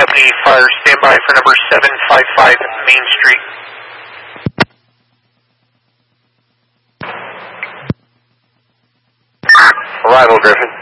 70, fire standby for number 755 Main Street. Arrival, Griffin.